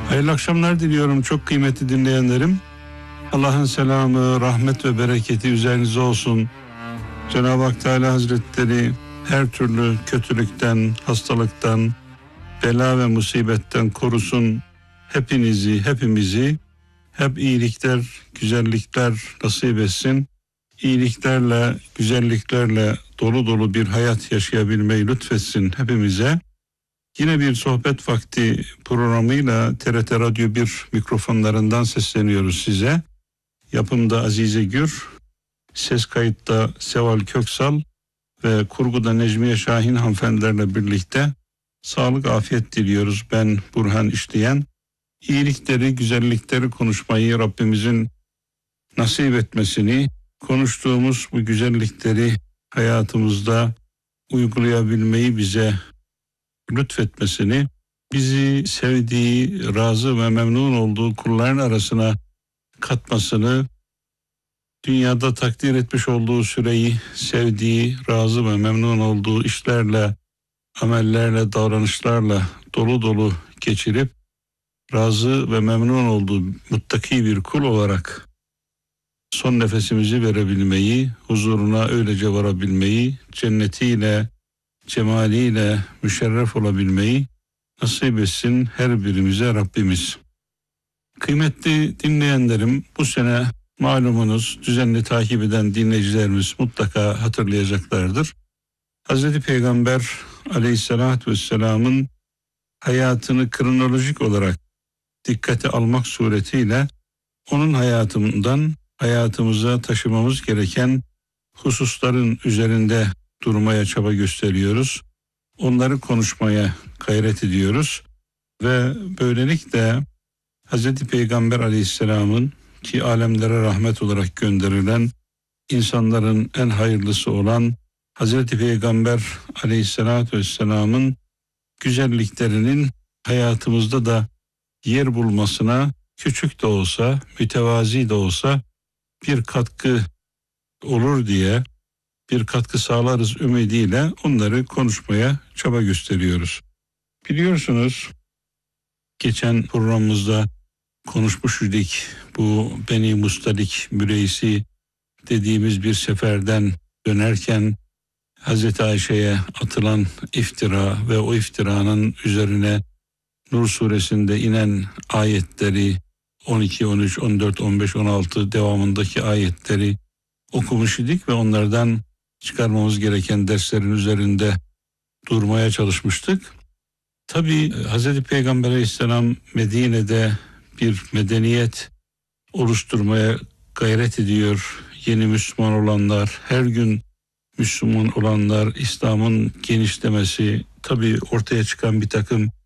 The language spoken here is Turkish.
Hayırlı akşamlar diliyorum çok kıymetli dinleyenlerim. Allah'ın selamı, rahmet ve bereketi üzerinize olsun. Cenab-ı Hak Teala Hazretleri her türlü kötülükten, hastalıktan, bela ve musibetten korusun hepimizi. Hep iyilikler, güzellikler nasip etsin. İyiliklerle, güzelliklerle dolu dolu bir hayat yaşayabilmeyi lütfetsin hepimize. Yine bir sohbet vakti programıyla TRT Radyo 1 mikrofonlarından sesleniyoruz size. Yapımda Azize Gür, ses kayıtta Seval Köksal ve kurguda Necmiye Şahin hanımefendilerle birlikte sağlık, afiyet diliyoruz. Ben Burhan İşleyen. İyilikleri, güzellikleri konuşmayı Rabbimizin nasip etmesini, konuştuğumuz bu güzellikleri hayatımızda uygulayabilmeyi bize lütfetmesini, bizi sevdiği, razı ve memnun olduğu kulların arasına katmasını, dünyada takdir etmiş olduğu süreyi sevdiği, razı ve memnun olduğu işlerle, amellerle, davranışlarla dolu dolu geçirip razı ve memnun olduğu muttaki bir kul olarak son nefesimizi verebilmeyi, huzuruna öylece varabilmeyi, cennetiyle, cemaliyle müşerref olabilmeyi nasip etsin her birimize Rabbimiz. Kıymetli dinleyenlerim, bu sene malumunuz düzenli takip eden dinleyicilerimiz mutlaka hatırlayacaklardır. Hazreti Peygamber Aleyhisselatü Vesselam'ın hayatını kronolojik olarak dikkate almak suretiyle onun hayatından hayatımıza taşımamız gereken hususların üzerinde durmaya çaba gösteriyoruz. Onları konuşmaya gayret ediyoruz ve böylelikle Hz. Peygamber Aleyhisselam'ın, ki alemlere rahmet olarak gönderilen, insanların en hayırlısı olan Hz. Peygamber Aleyhisselatü Vesselam'ın güzelliklerinin hayatımızda da yer bulmasına küçük de olsa, mütevazi de olsa bir katkı olur diye, bir katkı sağlarız ümidiyle onları konuşmaya çaba gösteriyoruz. Biliyorsunuz geçen programımızda konuşmuş idik, bu Beni Mustalik Müreysi dediğimiz bir seferden dönerken Hazreti Ayşe'ye atılan iftira ve o iftiranın üzerine Nur suresinde inen ayetleri 12, 13, 14, 15, 16 devamındaki ayetleri okumuş idik ve onlardan çıkarmamız gereken derslerin üzerinde durmaya çalışmıştık. Tabii Hz. Peygamber Aleyhisselam Medine'de bir medeniyet oluşturmaya gayret ediyor. Yeni Müslüman olanlar, her gün Müslüman olanlar, İslam'ın genişlemesi, tabii ortaya çıkan bir takım